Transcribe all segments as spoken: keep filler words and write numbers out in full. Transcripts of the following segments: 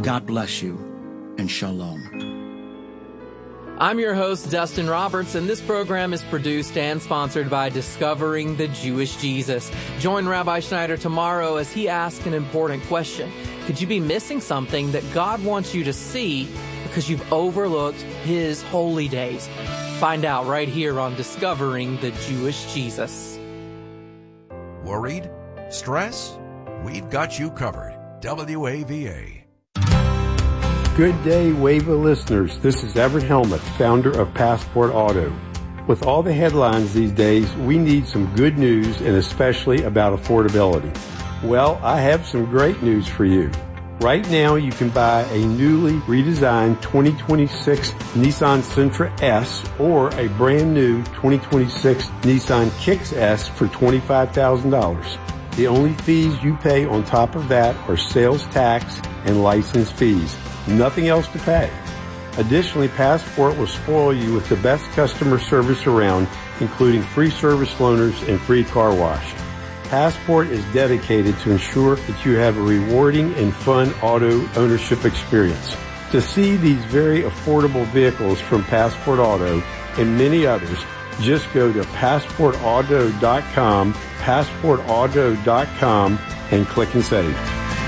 God bless you, and shalom. I'm your host, Dustin Roberts, and this program is produced and sponsored by Discovering the Jewish Jesus. Join Rabbi Schneider tomorrow as he asks an important question. Could you be missing something that God wants you to see because you've overlooked His holy days? Find out right here on Discovering the Jewish Jesus. Worried? Stress? We've got you covered. W A V A. Good day, WAVA listeners. This is Everett Helmuth, founder of Passport Auto. With all the headlines these days, we need some good news, and especially about affordability. Well, I have some great news for you. Right now, you can buy a newly redesigned twenty twenty-six Nissan Sentra S or a brand new twenty twenty-six Nissan Kicks S for twenty-five thousand dollars. The only fees you pay on top of that are sales tax and license fees. Nothing else to pay. Additionally, Passport will spoil you with the best customer service around, including free service loaners and free car wash. Passport is dedicated to ensure that you have a rewarding and fun auto ownership experience. To see these very affordable vehicles from Passport Auto and many others, just go to passport auto dot com, passport auto dot com, and click and save.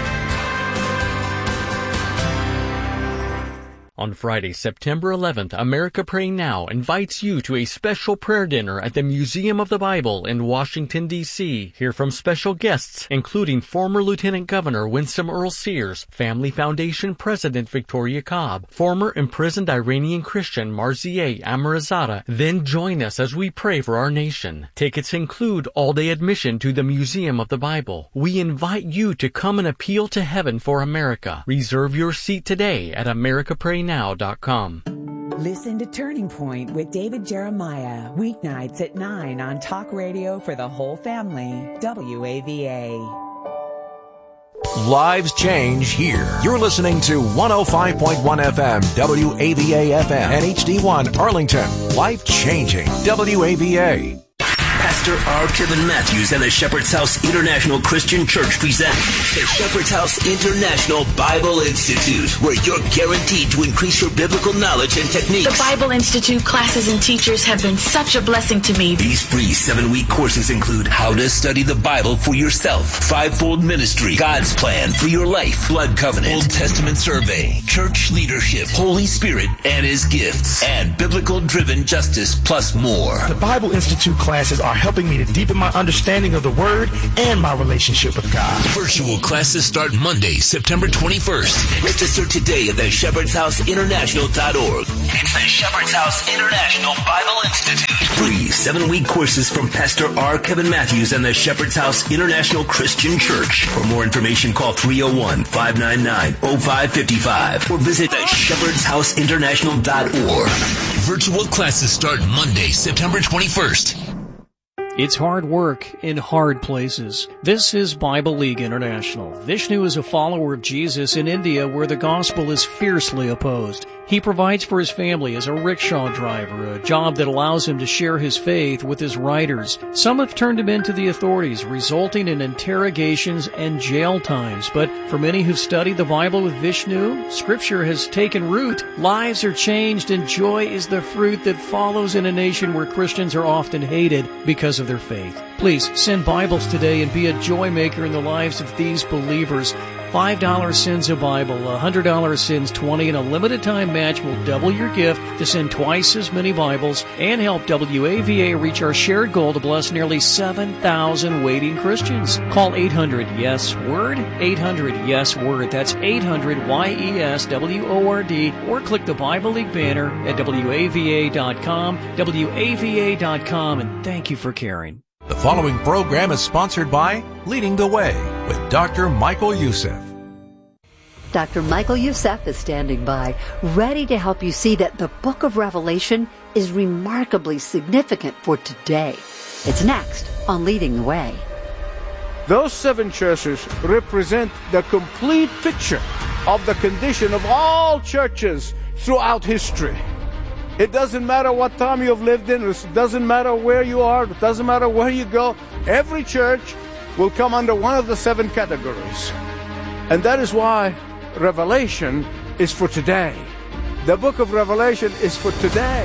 On Friday, September eleventh, America Pray Now invites you to a special prayer dinner at the Museum of the Bible in Washington, D C Hear from special guests, including former Lieutenant Governor Winsome Earl Sears, Family Foundation President Victoria Cobb, former imprisoned Iranian Christian Marzieh Amirzadeh. Then join us as we pray for our nation. Tickets include all-day admission to the Museum of the Bible. We invite you to come and appeal to heaven for America. Reserve your seat today at america pray now dot com. Listen to Turning Point with David Jeremiah, weeknights at nine on Talk Radio for the whole family, W A V A. Lives change here. You're listening to one oh five point one F M, W A V A F M, and H D one Arlington. Life changing, W A V A. Pastor R. Kevin Matthews and the Shepherd's House International Christian Church present the Shepherd's House International Bible Institute, where you're guaranteed to increase your biblical knowledge and techniques. The Bible Institute classes and teachers have been such a blessing to me. These free seven-week courses include how to study the Bible for yourself, fivefold ministry, God's plan for your life, blood covenant, Old Testament survey, church leadership, Holy Spirit and His gifts, and biblical-driven justice, plus more. The Bible Institute classes are helping me to deepen my understanding of the Word and my relationship with God. Virtual classes start Monday, September twenty-first. Register today at the shepherds house international dot org. It's the Shepherd's House International Bible Institute. Free seven-week courses from Pastor R. Kevin Matthews and the Shepherd's House International Christian Church. For more information, call three oh one, five nine nine, oh five five five or visit the shepherds house international dot org. Virtual classes start Monday, September twenty-first. It's hard work in hard places. This is Bible League International. Vishnu is a follower of Jesus in India where the gospel is fiercely opposed. He provides for his family as a rickshaw driver, a job that allows him to share his faith with his riders. Some have turned him into the authorities, resulting in interrogations and jail times. But for many who've studied the Bible with Vishnu, Scripture has taken root. Lives are changed, and joy is the fruit that follows in a nation where Christians are often hated because of their faith. Please send Bibles today and be a joy maker in the lives of these believers. five dollars sends a Bible, one hundred dollars sends twenty, and a limited time match will double your gift to send twice as many Bibles and help W A V A reach our shared goal to bless nearly seven thousand waiting Christians. Call eight hundred yes word, eight hundred yes word. That's eight hundred Y E S W O R D, or click the Bible League banner at W A V A dot com, W A V A dot com, and thank you for caring. The following program is sponsored by Leading the Way with Doctor Michael Youssef. Doctor Michael Youssef is standing by, ready to help you see that the book of Revelation is remarkably significant for today. It's next on Leading the Way. Those seven churches represent the complete picture of the condition of all churches throughout history. It doesn't matter what time you've lived in, it doesn't matter where you are, it doesn't matter where you go. Every church will come under one of the seven categories. And that is why Revelation is for today. The book of Revelation is for today.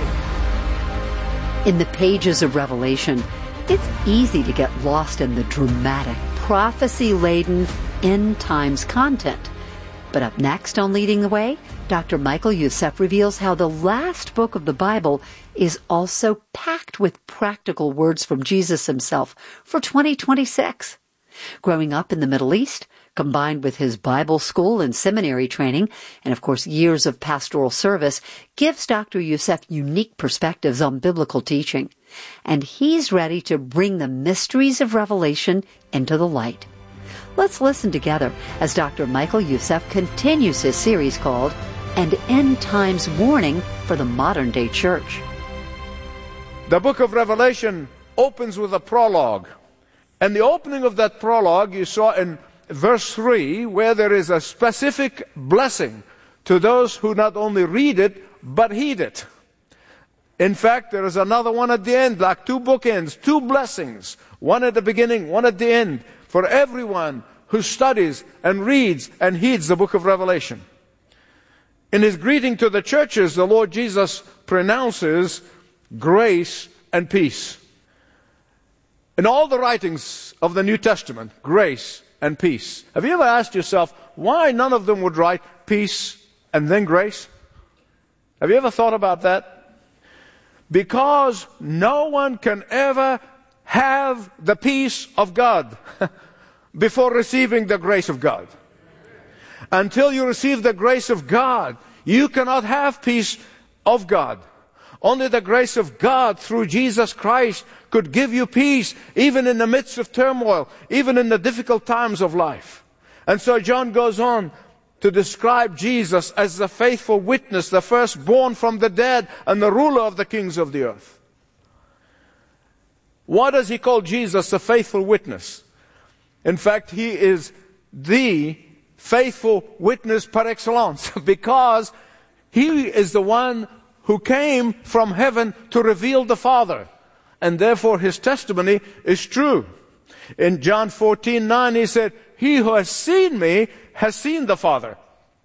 In the pages of Revelation, it's easy to get lost in the dramatic, prophecy-laden, end-times content. But up next on Leading the Way, Doctor Michael Youssef reveals how the last book of the Bible is also packed with practical words from Jesus himself for twenty twenty-six. Growing up in the Middle East, combined with his Bible school and seminary training, and of course years of pastoral service, gives Doctor Youssef unique perspectives on biblical teaching. And he's ready to bring the mysteries of Revelation into the light. Let's listen together as Doctor Michael Youssef continues his series called An End Times Warning for the Modern Day Church. The book of Revelation opens with a prologue. And the opening of that prologue you saw in verse three, where there is a specific blessing to those who not only read it, but heed it. In fact, there is another one at the end, like two bookends, two blessings, one at the beginning, one at the end, for everyone who studies and reads and heeds the book of Revelation. In his greeting to the churches, the Lord Jesus pronounces grace and peace. In all the writings of the New Testament, grace and peace. Have you ever asked yourself why none of them would write peace and then grace? Have you ever thought about that? Because no one can ever have the peace of God before receiving the grace of God. Until you receive the grace of God, you cannot have peace of God. Only the grace of God through Jesus Christ could give you peace, even in the midst of turmoil, even in the difficult times of life. And so John goes on to describe Jesus as the faithful witness, the firstborn from the dead, and the ruler of the kings of the earth. Why does he call Jesus the faithful witness? In fact, he is the faithful witness par excellence, because he is the one who came from heaven to reveal the Father. And therefore his testimony is true. In John fourteen nine he said, "He who has seen me has seen the Father."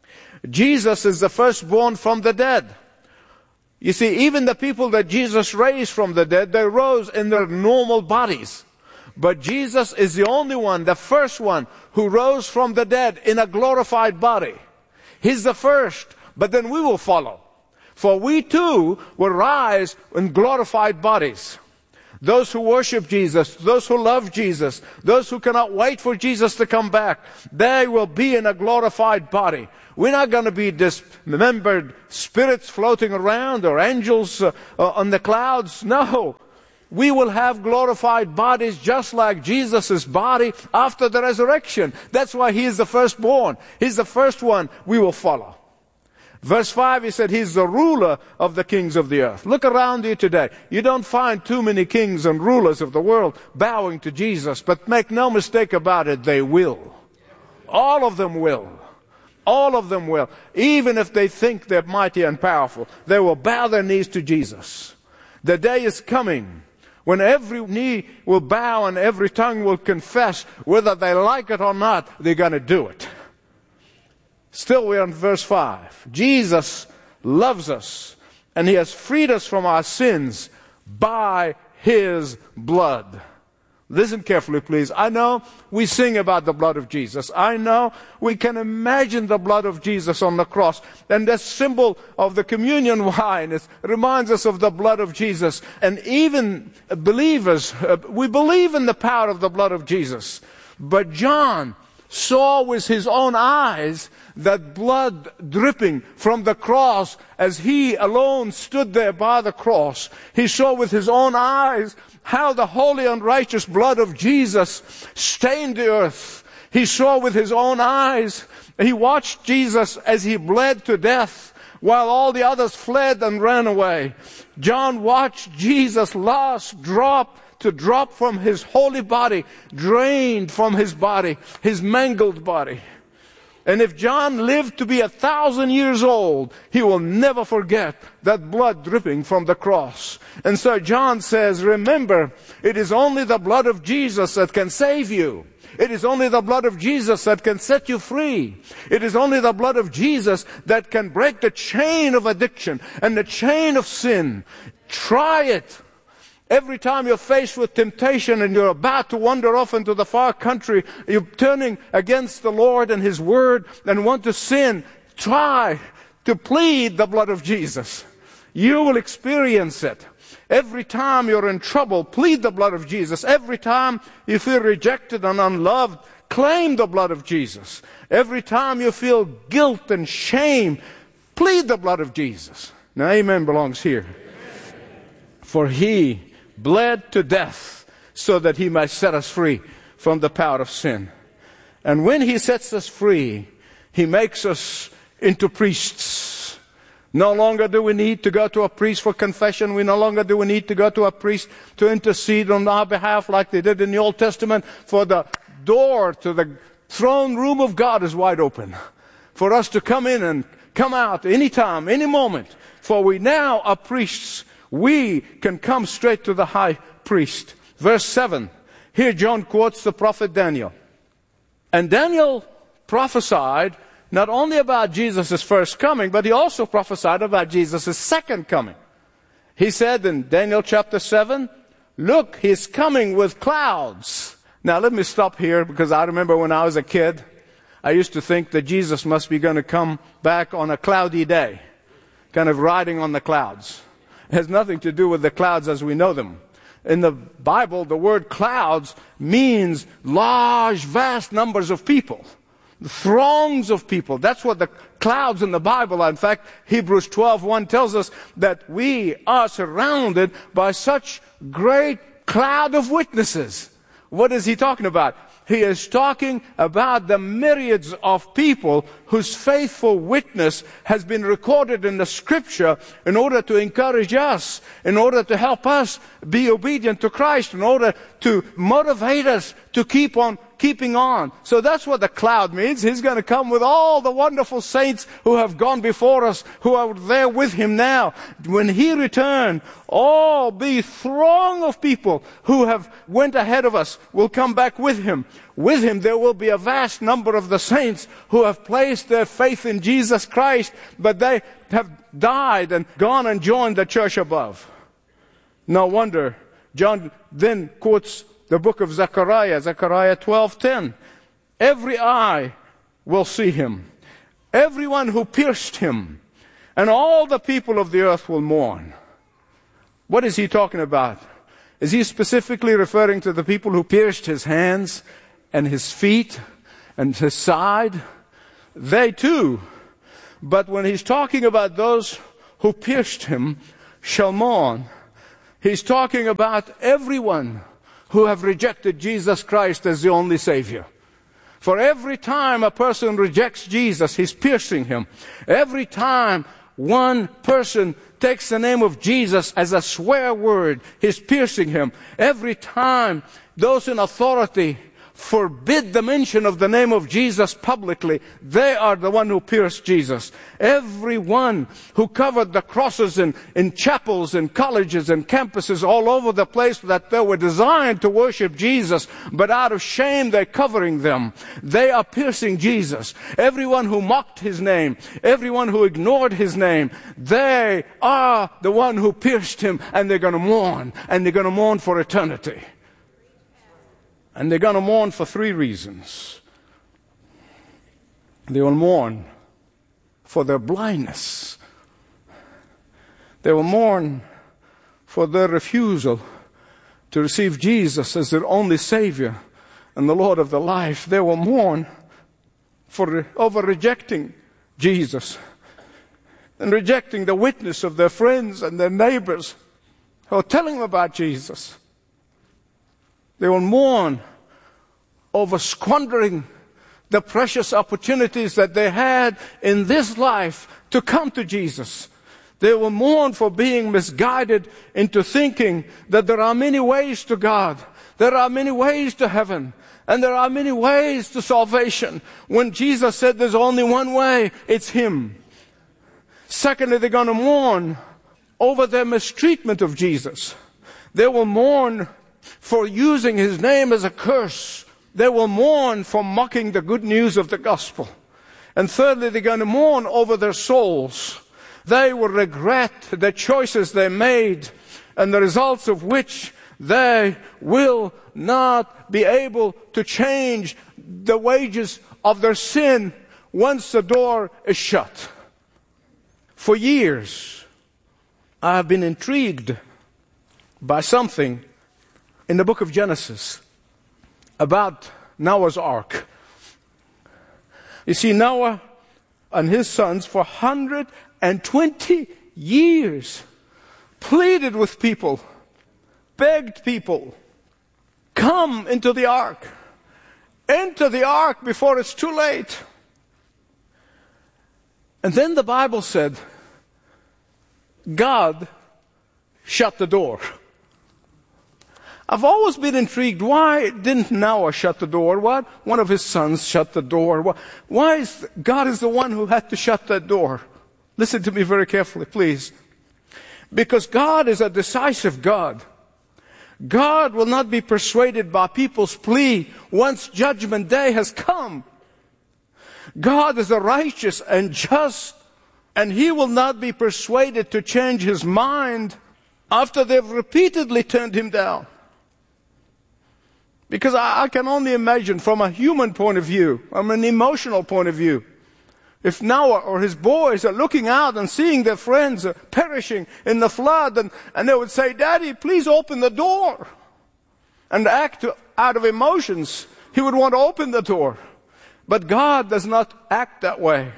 Jesus is the firstborn from the dead. You see, even the people that Jesus raised from the dead, they rose in their normal bodies. But Jesus is the only one, the first one, who rose from the dead in a glorified body. He's the first, but then we will follow. For we too will rise in glorified bodies. Those who worship Jesus, those who love Jesus, those who cannot wait for Jesus to come back, they will be in a glorified body. We're not going to be dismembered spirits floating around or angels uh, uh, on the clouds. No. We will have glorified bodies just like Jesus' body after the resurrection. That's why he is the firstborn. He's the first one we will follow. Verse five, he said, he's the ruler of the kings of the earth. Look around you today. You don't find too many kings and rulers of the world bowing to Jesus. But make no mistake about it, they will. All of them will. All of them will. Even if they think they're mighty and powerful, they will bow their knees to Jesus. The day is coming when every knee will bow and every tongue will confess, whether they like it or not, they're going to do it. Still, we're in verse five. Jesus loves us, and he has freed us from our sins by his blood. Listen carefully, please. I know we sing about the blood of Jesus. I know we can imagine the blood of Jesus on the cross. And that symbol of the communion wine, it reminds us of the blood of Jesus. And even believers, uh, we believe in the power of the blood of Jesus. But John saw with his own eyes that blood dripping from the cross as he alone stood there by the cross. He saw with his own eyes how the holy and righteous blood of Jesus stained the earth. He saw with his own eyes, he watched Jesus as he bled to death while all the others fled and ran away. John watched Jesus' last drop to drop from his holy body, drained from his body, his mangled body. And if John lived to be a thousand years old, he will never forget that blood dripping from the cross. And so John says, remember, it is only the blood of Jesus that can save you. It is only the blood of Jesus that can set you free. It is only the blood of Jesus that can break the chain of addiction and the chain of sin. Try it. Every time you're faced with temptation and you're about to wander off into the far country, you're turning against the Lord and His Word and want to sin, try to plead the blood of Jesus. You will experience it. Every time you're in trouble, plead the blood of Jesus. Every time you feel rejected and unloved, claim the blood of Jesus. Every time you feel guilt and shame, plead the blood of Jesus. Now, amen belongs here. For He bled to death so that He might set us free from the power of sin. And when He sets us free, He makes us into priests. No longer do we need to go to a priest for confession. We no longer do we need to go to a priest to intercede on our behalf like they did in the Old Testament. For the door to the throne room of God is wide open for us to come in and come out anytime, any moment. For we now are priests. We can come straight to the high priest. Verse seven. Here John quotes the prophet Daniel. And Daniel prophesied not only about Jesus' first coming, but he also prophesied about Jesus' second coming. He said in Daniel chapter seven, look, He's coming with clouds. Now let me stop here, because I remember when I was a kid, I used to think that Jesus must be going to come back on a cloudy day, kind of riding on the clouds. It has nothing to do with the clouds as we know them. In the Bible, the word clouds means large, vast numbers of people. Throngs of people. That's what the clouds in the Bible are. In fact, Hebrews twelve one tells us that we are surrounded by such great cloud of witnesses. What is he talking about? He is talking about the myriads of people whose faithful witness has been recorded in the Scripture in order to encourage us, in order to help us be obedient to Christ, in order to motivate us to keep on keeping on. So that's what the cloud means. He's going to come with all the wonderful saints who have gone before us, who are there with Him now. When He returned, all the throng of people who have went ahead of us will come back with Him. With Him there will be a vast number of the saints who have placed their faith in Jesus Christ, but they have died and gone and joined the church above. No wonder John then quotes the book of Zechariah, Zechariah twelve ten. Every eye will see Him, everyone who pierced Him, and all the people of the earth will mourn. What is he talking about? Is he specifically referring to the people who pierced His hands and His feet and His side? They too. But when he's talking about those who pierced Him shall mourn, he's talking about everyone who have rejected Jesus Christ as the only Savior. For every time a person rejects Jesus, he's piercing him. Every time one person takes the name of Jesus as a swear word, he's piercing him. Every time those in authority forbid the mention of the name of Jesus publicly, they are the one who pierced Jesus. Everyone who covered the crosses in, in chapels and colleges and campuses all over the place that they were designed to worship Jesus, but out of shame they're covering them. They are piercing Jesus. Everyone who mocked His name, everyone who ignored His name, they are the one who pierced Him, and they're going to mourn, and they're going to mourn for eternity. And they're going to mourn for three reasons. They will mourn for their blindness. They will mourn for their refusal to receive Jesus as their only Savior and the Lord of their life. They will mourn for over rejecting Jesus and rejecting the witness of their friends and their neighbors who are telling them about Jesus. They will mourn over squandering the precious opportunities that they had in this life to come to Jesus. They will mourn for being misguided into thinking that there are many ways to God. There are many ways to heaven. And there are many ways to salvation. When Jesus said there's only one way, it's Him. Secondly, they're going to mourn over their mistreatment of Jesus. They will mourn for using His name as a curse They will mourn for mocking the good news of the gospel. And thirdly, they're going to mourn over their souls. They will regret the choices they made and the results of which they will not be able to change the wages of their sin once the door is shut. For years, I have been intrigued by something in the book of Genesis about Noah's Ark. You see, Noah and his sons for one hundred twenty years pleaded with people, begged people, come into the ark. Enter the ark before it's too late. And then the Bible said, God shut the door. I've always been intrigued. Why didn't Noah shut the door? Why one of his sons shut the door? Why is God is the one who had to shut that door? Listen to me very carefully, please. Because God is a decisive God. God will not be persuaded by people's plea once judgment day has come. God is a righteous and just, and He will not be persuaded to change His mind after they've repeatedly turned Him down. Because I, I can only imagine from a human point of view, from an emotional point of view, if Noah or his boys are looking out and seeing their friends perishing in the flood, and, and they would say, Daddy, please open the door. And act out of emotions, he would want to open the door. But God does not act that way.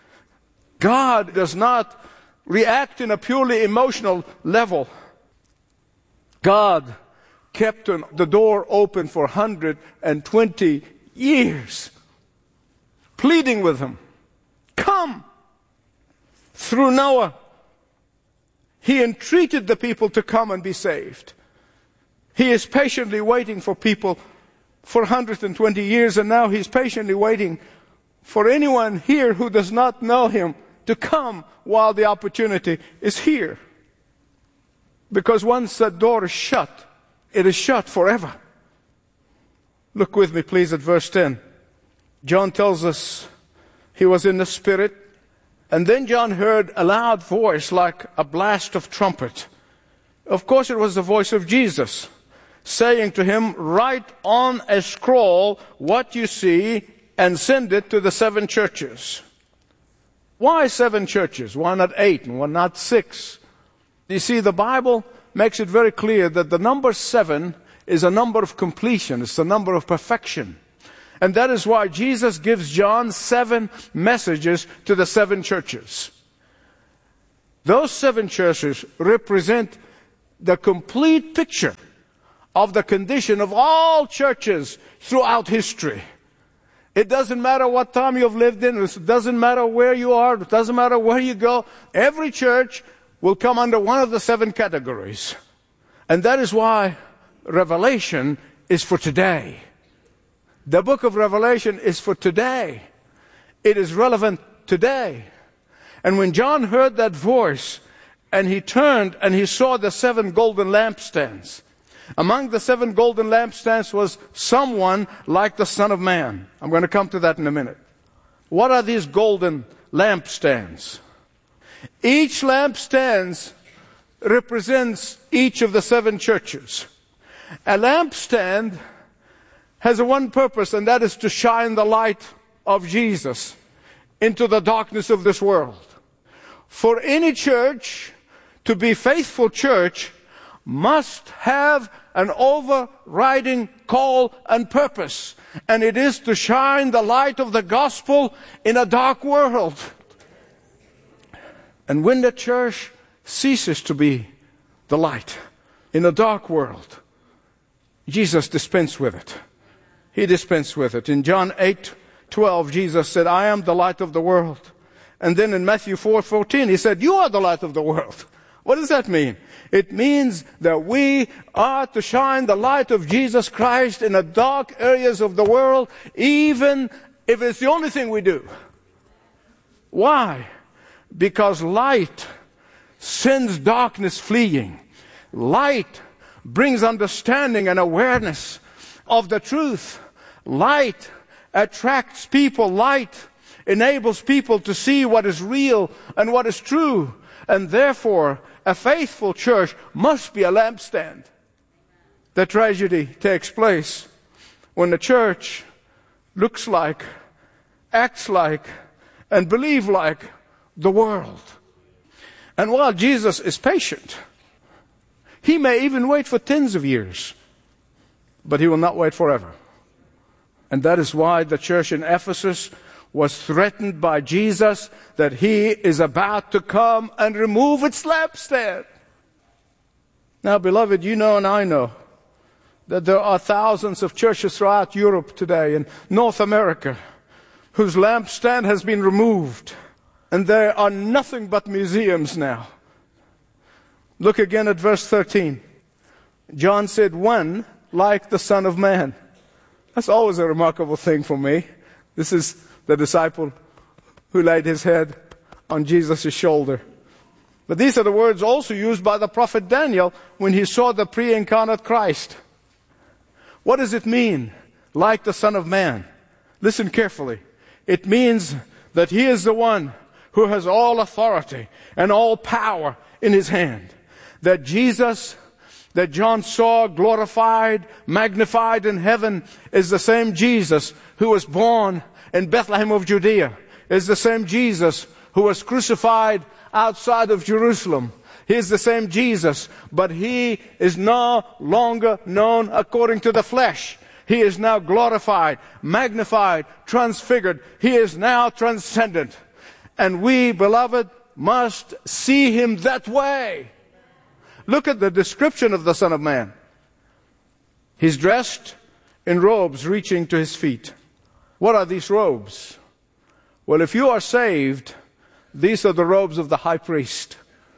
God does not react in a purely emotional level. God kept the door open for one hundred twenty years, pleading with him, come. Through Noah, he entreated the people to come and be saved. He is patiently waiting for people for one hundred twenty years, and now he's patiently waiting for anyone here who does not know him to come while the opportunity is here. Because once that door is shut, it is shut forever. Look with me, please, at verse ten. John tells us he was in the Spirit, and then John heard a loud voice like a blast of trumpet. Of course, it was the voice of Jesus, saying to him, write on a scroll what you see and send it to the seven churches. Why seven churches? Why not eight and why not six? You see, the Bible makes it very clear that the number seven is a number of completion. It's a number of perfection. And that is why Jesus gives John seven messages to the seven churches. Those seven churches represent the complete picture of the condition of all churches throughout history. It doesn't matter what time you've lived in. It doesn't matter where you are. It doesn't matter where you go. Every church will come under one of the seven categories. And that is why Revelation is for today. The book of Revelation is for today. It is relevant today. And when John heard that voice, and he turned and he saw the seven golden lampstands, among the seven golden lampstands was someone like the Son of Man. I'm going to come to that in a minute. What are these golden lampstands? Each lampstand represents each of the seven churches. A lampstand has a one purpose, and that is to shine the light of Jesus into the darkness of this world. For any church to be faithful church must have an overriding call and purpose, and it is to shine the light of the gospel in a dark world. And when the church ceases to be the light in a dark world, Jesus dispensed with it. He dispensed with it. In John eight twelve, Jesus said, I am the light of the world. And then in Matthew four fourteen, he said, you are the light of the world. What does that mean? It means that we are to shine the light of Jesus Christ in the dark areas of the world, even if it's the only thing we do. Why? Because light sends darkness fleeing. Light brings understanding and awareness of the truth. Light attracts people. Light enables people to see what is real and what is true. And therefore, a faithful church must be a lampstand. The tragedy takes place when the church looks like, acts like, and believes like the world. And while Jesus is patient, he may even wait for tens of years, but he will not wait forever. And that is why the church in Ephesus was threatened by Jesus that he is about to come and remove its lampstand. Now, beloved, you know and I know that there are thousands of churches throughout Europe today and North America whose lampstand has been removed, and they are nothing but museums now. Look again at verse thirteen. John said, "One like the Son of Man." That's always a remarkable thing for me. This is the disciple who laid his head on Jesus' shoulder. But these are the words also used by the prophet Daniel when he saw the pre-incarnate Christ. What does it mean, like the Son of Man? Listen carefully. It means that he is the one who has all authority and all power in his hand. That Jesus, that John saw glorified, magnified in heaven, is the same Jesus who was born in Bethlehem of Judea, is the same Jesus who was crucified outside of Jerusalem. He is the same Jesus, but he is no longer known according to the flesh. He is now glorified, magnified, transfigured. He is now transcendent. And we, beloved, must see him that way. Look at the description of the Son of Man. He's dressed in robes reaching to his feet. What are these robes? Well, if you are saved, these are the robes of the high priest,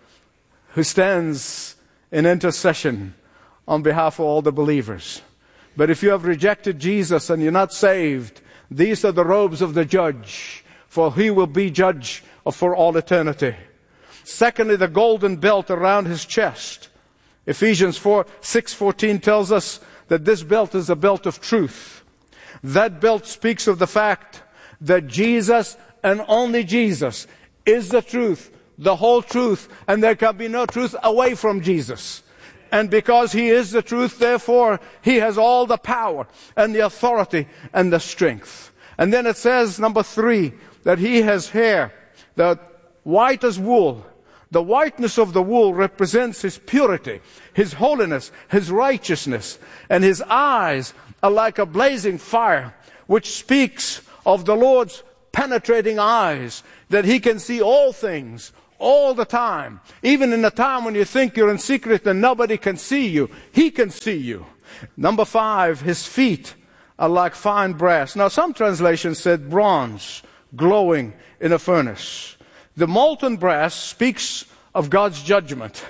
who stands in intercession on behalf of all the believers. But if you have rejected Jesus and you're not saved, these are the robes of the judge, for he will be judge for all eternity. Secondly, the golden belt around his chest. Ephesians four, six fourteen tells us that this belt is a belt of truth. That belt speaks of the fact that Jesus and only Jesus is the truth, the whole truth, and there can be no truth away from Jesus. And because he is the truth, therefore, he has all the power and the authority and the strength. And then it says, number three, that he has hair that white as wool. The whiteness of the wool represents his purity, his holiness, his righteousness. And his eyes are like a blazing fire, which speaks of the Lord's penetrating eyes, that he can see all things, all the time. Even in the time when you think you're in secret and nobody can see you, he can see you. Number five, his feet are like fine brass. Now, some translations said bronze, glowing in a furnace. The molten brass speaks of God's judgment.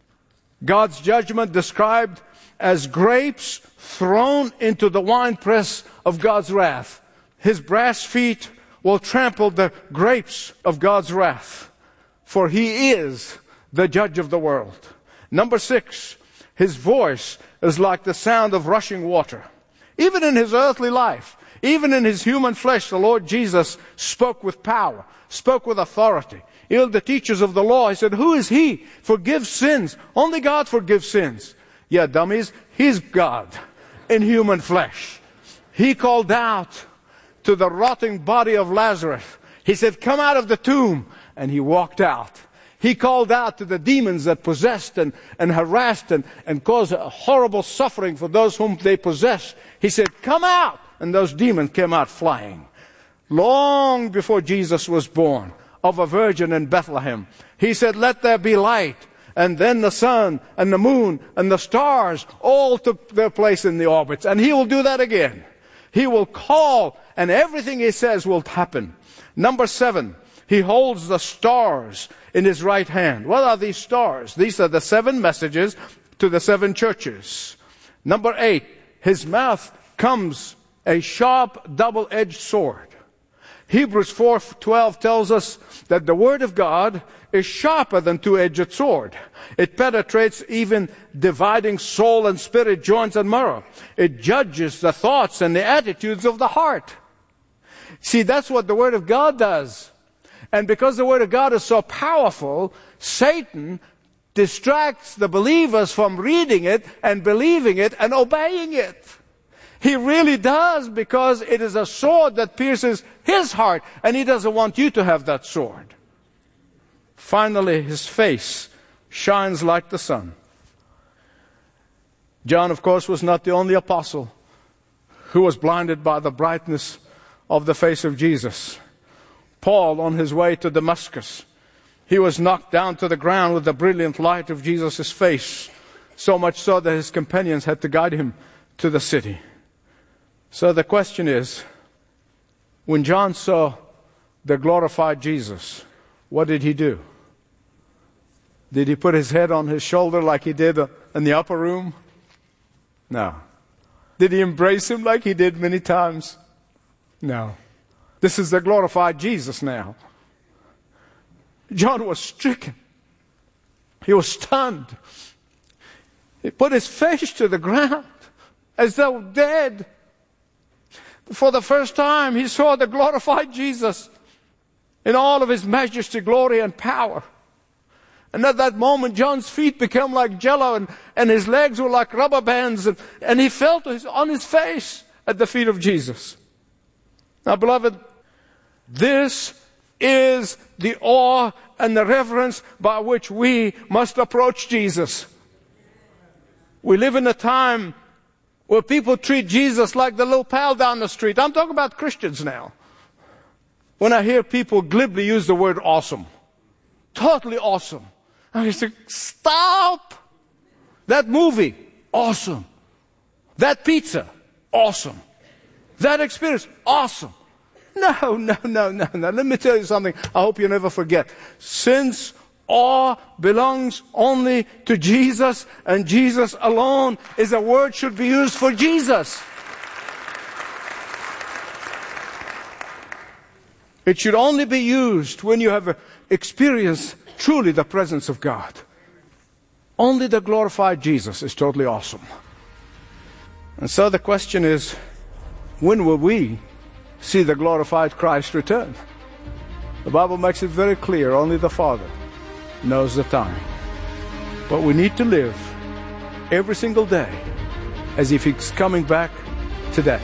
God's judgment described as grapes thrown into the winepress of God's wrath. His brass feet will trample the grapes of God's wrath, for he is the judge of the world. Number six, his voice is like the sound of rushing water. Even in his earthly life, even in his human flesh, the Lord Jesus spoke with power, spoke with authority. Even the teachers of the law, he said, who is he? Forgives sins. Only God forgives sins. Yeah, dummies, he's God in human flesh. He called out to the rotting body of Lazarus. He said, come out of the tomb. And he walked out. He called out to the demons that possessed and, and harassed and, and caused a horrible suffering for those whom they possessed. He said, come out. And those demons came out flying. Long before Jesus was born, of a virgin in Bethlehem, he said, let there be light. And then the sun and the moon and the stars all took their place in the orbits. And he will do that again. He will call, and everything he says will happen. Number seven, he holds the stars in his right hand. What are these stars? These are the seven messages to the seven churches. Number eight, his mouth comes a sharp double-edged sword. Hebrews four twelve tells us that the Word of God is sharper than two-edged sword. It penetrates even dividing soul and spirit, joints and marrow. It judges the thoughts and the attitudes of the heart. See, that's what the Word of God does. And because the Word of God is so powerful, Satan distracts the believers from reading it and believing it and obeying it. He really does, because it is a sword that pierces his heart, and he doesn't want you to have that sword. Finally, his face shines like the sun. John, of course, was not the only apostle who was blinded by the brightness of the face of Jesus. Paul, on his way to Damascus, he was knocked down to the ground with the brilliant light of Jesus' face, so much so that his companions had to guide him to the city. So the question is, when John saw the glorified Jesus, what did he do? Did he put his head on his shoulder like he did in the upper room? No. Did he embrace him like he did many times? No. This is the glorified Jesus now. John was stricken. He was stunned. He put his face to the ground as though dead. For the first time, he saw the glorified Jesus in all of his majesty, glory, and power. And at that moment, John's feet became like jello, and, and his legs were like rubber bands, and, and he fell to his, on his face at the feet of Jesus. Now, beloved, this is the awe and the reverence by which we must approach Jesus. We live in a time where people treat Jesus like the little pal down the street. I'm talking about Christians now. When I hear people glibly use the word awesome, totally awesome, I say, stop! That movie, awesome. That pizza, awesome. That experience, awesome. No, no, no, no, no. Let me tell you something I hope you never forget. Since awe belongs only to Jesus, and Jesus alone is a word should be used for Jesus. It should only be used when you have experienced truly the presence of God. Only the glorified Jesus is totally awesome. And so the question is, when will we see the glorified Christ return? The Bible makes it very clear, only the Father knows the time. But we need to live every single day as if He's coming back today.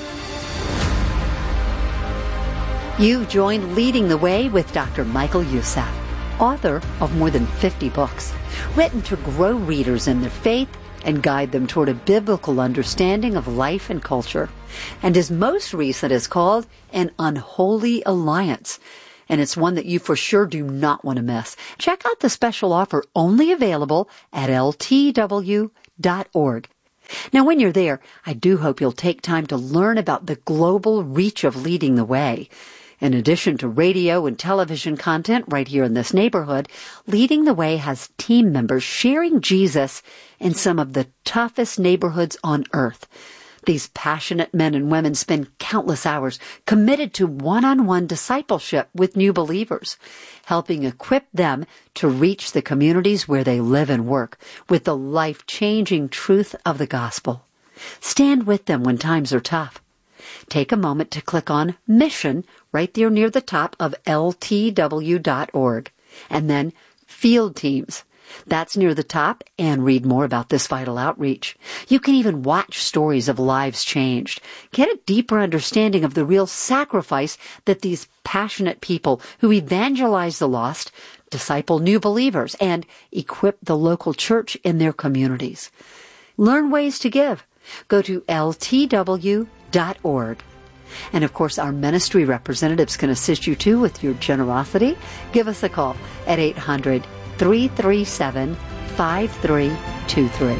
You've joined Leading the Way with Doctor Michael Youssef, author of more than fifty books, written to grow readers in their faith and guide them toward a biblical understanding of life and culture. And his most recent is called An Unholy Alliance, and it's one that you for sure do not want to miss. Check out the special offer only available at L T W dot org. Now, when you're there, I do hope you'll take time to learn about the global reach of Leading the Way. In addition to radio and television content right here in this neighborhood, Leading the Way has team members sharing Jesus in some of the toughest neighborhoods on earth. These passionate men and women spend countless hours committed to one-on-one discipleship with new believers, helping equip them to reach the communities where they live and work with the life-changing truth of the gospel. Stand with them when times are tough. Take a moment to click on Mission right there near the top of L T W dot org, and then Field Teams. That's near the top, and read more about this vital outreach. You can even watch stories of lives changed. Get a deeper understanding of the real sacrifice that these passionate people who evangelize the lost, disciple new believers, and equip the local church in their communities. Learn ways to give. Go to L T W dot org. And of course, our ministry representatives can assist you too with your generosity. Give us a call at eight hundred, three three seven, five three two three.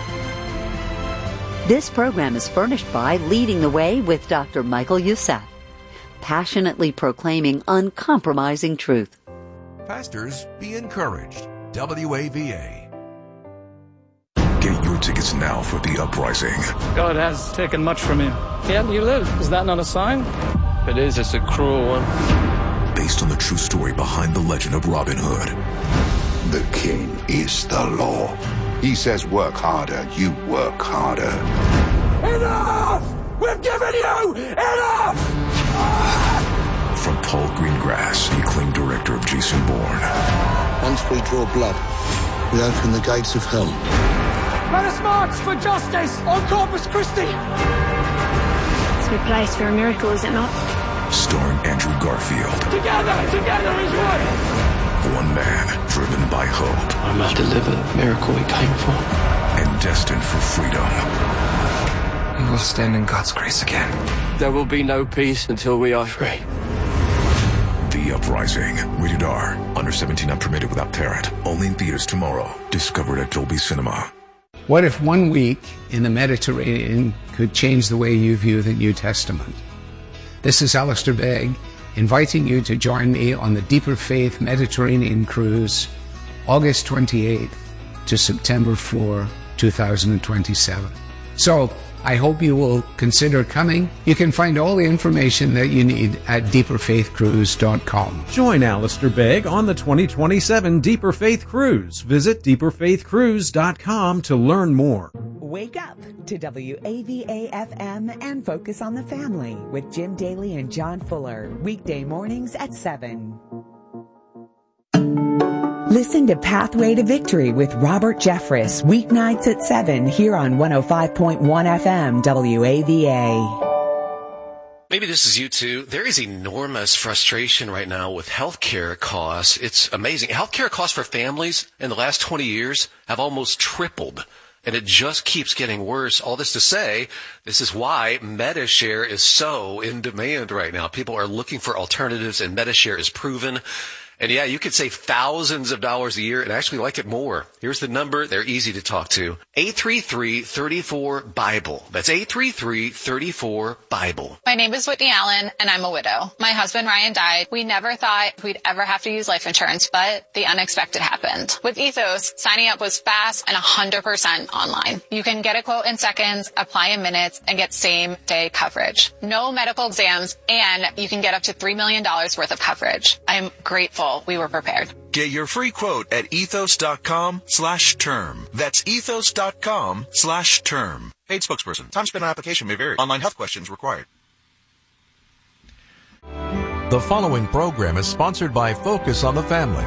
This program is furnished by Leading the Way with Doctor Michael Youssef, passionately proclaiming uncompromising truth. Pastors, be encouraged. W A V A. Get your tickets now for The Uprising. God has taken much from you, yet you live. Is that not a sign? It is. It's a cruel one. Based on the true story behind the legend of Robin Hood. The king is the law. He says work harder, you work harder. Enough! We've given you enough! From Paul Greengrass, the acclaimed director of Jason Bourne. Once we draw blood, we open the gates of hell. Let us march for justice on Corpus Christi! It's my place for a miracle, is it not? Starring Andrew Garfield. Together, together is one! One man driven by hope. I must deliver the miracle we came for. And destined for freedom. We will stand in God's grace again. There will be no peace until we are free. The Uprising. Rated R. Under seventeen, not permitted without parent. Only in theaters tomorrow. Discovered at Dolby Cinema. What if one week in the Mediterranean could change the way you view the New Testament? This is Alistair Begg, inviting you to join me on the Deeper Faith Mediterranean Cruise, August twenty-eighth to September fourth, two thousand twenty-seven. So, I hope you will consider coming. You can find all the information that you need at deeper faith cruise dot com. Join Alistair Begg on the twenty twenty-seven Deeper Faith Cruise. Visit deeper faith cruise dot com to learn more. Wake up to W A V A F M and Focus on the Family with Jim Daly and John Fuller, weekday mornings at seven. Listen to Pathway to Victory with Robert Jeffress, weeknights at seven here on one oh five point one F M W A V A. Maybe this is you too. There is enormous frustration right now with healthcare costs. It's amazing. Healthcare costs for families in the last twenty years have almost tripled. And it just keeps getting worse. All this to say, this is why MediShare is so in demand right now. People are looking for alternatives, and MediShare is proven. And yeah, you could save thousands of dollars a year and actually like it more. Here's the number. They're easy to talk to. eight three three, three four, BIBLE. That's eight three three, three four, BIBLE. My name is Whitney Allen, and I'm a widow. My husband, Ryan, died. We never thought we'd ever have to use life insurance, but the unexpected happened. With Ethos, signing up was fast and one hundred percent online. You can get a quote in seconds, apply in minutes, and get same-day coverage. No medical exams, and you can get up to three million dollars worth of coverage. I'm grateful we were prepared. Get your free quote at ethos.com slash term. That's ethos.com slash term. Paid spokesperson. Time spent on application may vary. Online health questions required. The following program is sponsored by Focus on the Family.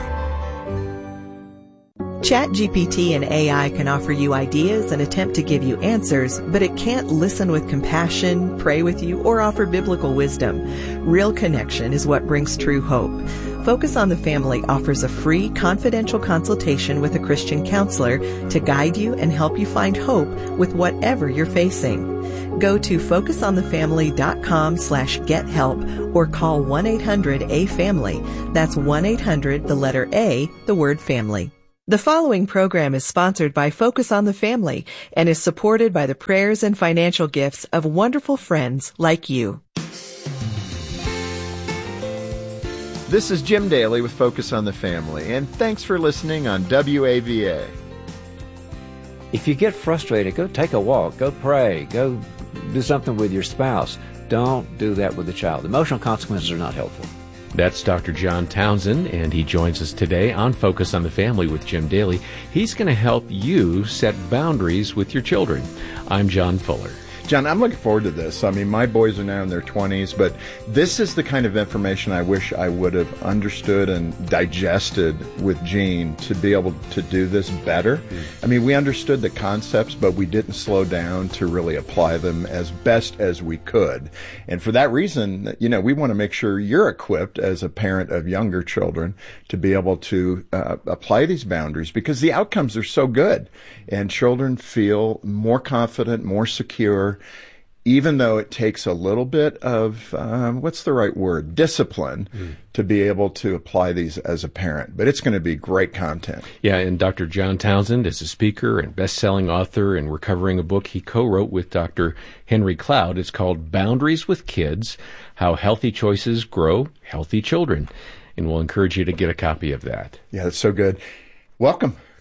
ChatGPT and A I can offer you ideas and attempt to give you answers, but it can't listen with compassion, pray with you, or offer biblical wisdom. Real connection is what brings true hope. Focus on the Family offers a free, confidential consultation with a Christian counselor to guide you and help you find hope with whatever you're facing. Go to focusonthefamily.com slash get help or call one eight hundred A family. That's one eight hundred, the letter A, the word family. The following program is sponsored by Focus on the Family and is supported by the prayers and financial gifts of wonderful friends like you. This is Jim Daly with Focus on the Family, and thanks for listening on W A V A. If you get frustrated, go take a walk, go pray, go do something with your spouse. Don't do that with a child. Emotional consequences are not helpful. That's Doctor John Townsend, and he joins us today on Focus on the Family with Jim Daly. He's going to help you set boundaries with your children. I'm John Fuller. John, I'm looking forward to this. I mean, my boys are now in their twenties, but this is the kind of information I wish I would have understood and digested with Gene to be able to do this better. Mm. I mean, we understood the concepts, but we didn't slow down to really apply them as best as we could. And for that reason, you know, we want to make sure you're equipped as a parent of younger children to be able to uh, apply these boundaries, because the outcomes are so good and children feel more confident, more secure, even though it takes a little bit of, um, what's the right word, discipline mm. to be able to apply these as a parent. But it's going to be great content. Yeah, and Doctor John Townsend is a speaker and best-selling author, and we're covering a book he co-wrote with Doctor Henry Cloud. It's called Boundaries with Kids, How Healthy Choices Grow Healthy Children. And we'll encourage you to get a copy of that. Yeah, that's so good. Welcome.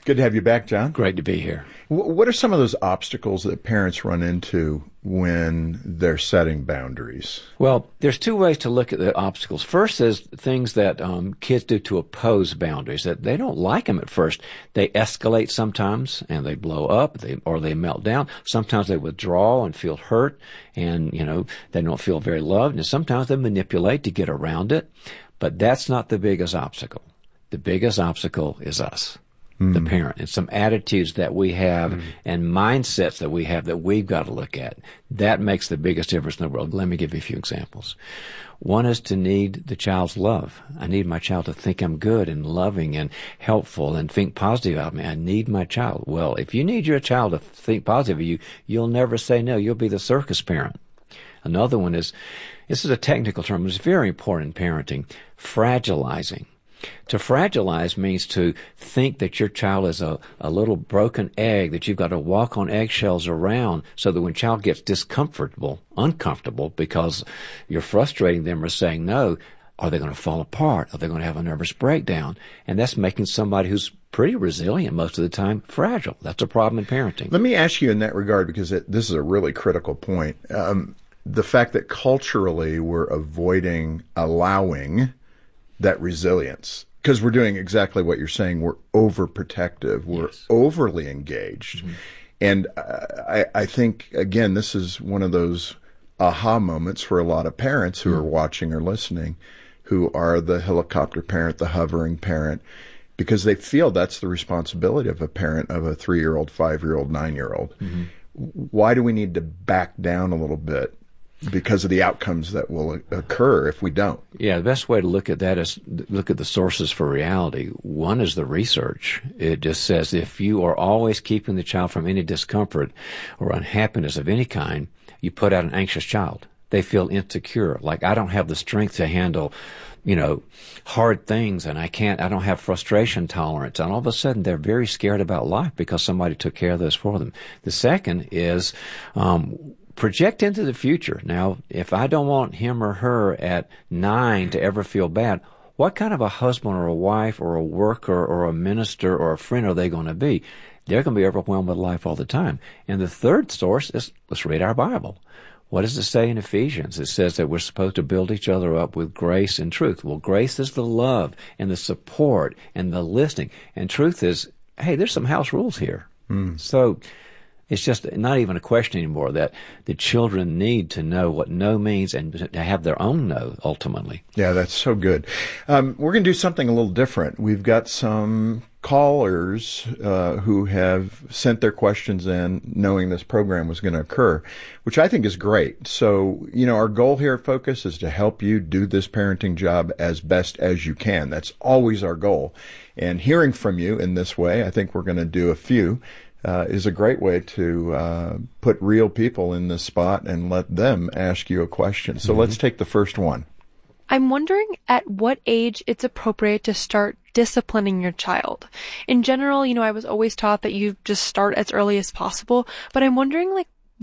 Good to have you back, John. Great to be here. What are some of those obstacles that parents run into when they're setting boundaries? Well, there's two ways to look at the obstacles. First is things that um, kids do to oppose boundaries, that they don't like them at first. They escalate sometimes, and they blow up, they, or they melt down. Sometimes they withdraw and feel hurt, and, you know, they don't feel very loved. And sometimes they manipulate to get around it. But that's not the biggest obstacle. The biggest obstacle is us. Mm. The parent, and some attitudes that we have mm. and mindsets that we have that we've got to look at. That makes the biggest difference in the world. Let me give you a few examples. One is to need the child's love. I need my child to think I'm good and loving and helpful and think positive about me. I need my child. Well, if you need your child to think positive of you, you'll never say no. You'll be the circus parent. Another one is, this is a technical term, it's very important in parenting, fragilizing. To fragilize means to think that your child is a, a little broken egg that you've got to walk on eggshells around, so that when child gets discomfortable, uncomfortable because you're frustrating them or saying no, are they going to fall apart? Are they going to have a nervous breakdown? And that's making somebody who's pretty resilient most of the time fragile. That's a problem in parenting. Let me ask you in that regard, because it, this is a really critical point. Um, the fact that culturally we're avoiding allowing that resilience, because we're doing exactly what you're saying. We're overprotective. We're yes. overly engaged. Mm-hmm. And I, I think, again, this is one of those aha moments for a lot of parents who mm-hmm. are watching or listening, who are the helicopter parent, the hovering parent, because they feel that's the responsibility of a parent of a three-year-old, five-year-old, nine-year-old. Mm-hmm. Why do we need to back down a little bit? Because of the outcomes that will occur if we don't. Yeah, the best way to look at that is look at the sources for reality. One is the research. It just says if you are always keeping the child from any discomfort or unhappiness of any kind, you put out an anxious child. They feel insecure, like I don't have the strength to handle, you know, hard things, and I can't, I don't have frustration tolerance. And all of a sudden they're very scared about life because somebody took care of this for them. The second is, um, project into the future. Now, if I don't want him or her at nine to ever feel bad, what kind of a husband or a wife or a worker or a minister or a friend are they going to be? They're going to be overwhelmed with life all the time. And the third source is, let's read our Bible. What does it say in Ephesians? It says that we're supposed to build each other up with grace and truth. Well, grace is the love and the support and the listening. And truth is, hey, there's some house rules here. Mm. So it's just not even a question anymore that the children need to know what no means and to have their own no, ultimately. Yeah, that's so good. Um, we're going to do something a little different. We've got some callers uh, who have sent their questions in knowing this program was going to occur, which I think is great. So, you know, our goal here at Focus is to help you do this parenting job as best as you can. That's always our goal. And hearing from you in this way, I think we're going to do a few. Uh, is a great way to uh, put real people in this spot and let them ask you a question. So mm-hmm. let's take the first one. I'm wondering at what age it's appropriate to start disciplining your child. In general, you know, I was always taught that you just start as early as possible, but I'm wondering, like,